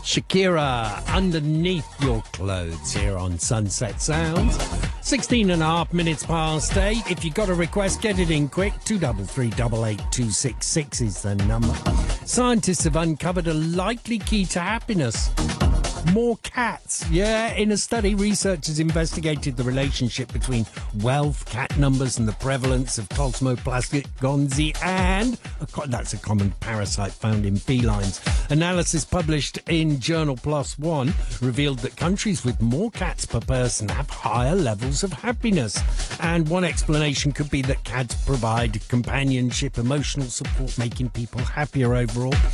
Shakira, Underneath Your Clothes, here on Sunset Sounds. 16 and a half minutes past 8. If you got a request, get it in quick. 233 is the number. Scientists have uncovered a likely key to happiness. More cats. Yeah, in a study, researchers investigated the relationship between wealth, cat numbers, and the prevalence of Cosmoplastic gonzi, and that's a common parasite found in felines. Analysis published in Journal Plus One revealed that countries with more cats per person have higher levels of happiness. And one explanation could be that cats provide companionship, emotional support, making people happier overall.